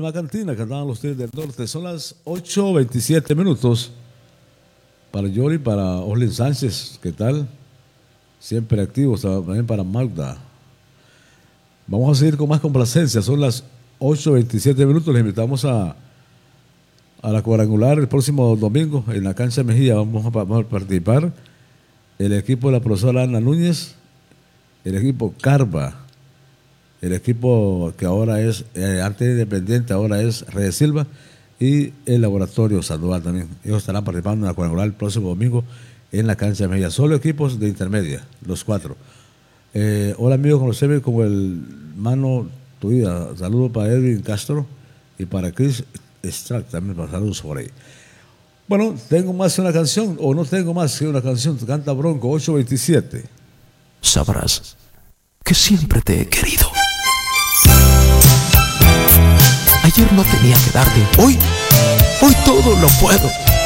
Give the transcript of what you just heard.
la cantina, cantaban los Tigres del Norte. Son las 8:27 para Yori, para Oslin Sánchez, ¿qué tal? Siempre activos, también para Magda. Vamos a seguir con más complacencia, son las 8:27. Les invitamos a la cuadrangular el próximo domingo en la cancha Mejía. Vamos a participar el equipo de la profesora Ana Núñez, el equipo Carva, el equipo que ahora es antes Independiente, ahora es Reyes Silva, y el laboratorio Sandoval también. Ellos estarán participando en la cuadrangular el próximo domingo en la cancha de Mejía. Solo equipos de intermedia, los 4. Hola amigos, conoceme como el mano tuya. Saludos para Edwin Castro y para Chris Strack también, para saludos por ahí. Bueno, tengo más que una canción, o no tengo más que una canción. Canta Bronco, 8:27. Sabrás que siempre te he querido. Ayer no tenía que darte, hoy todo lo puedo.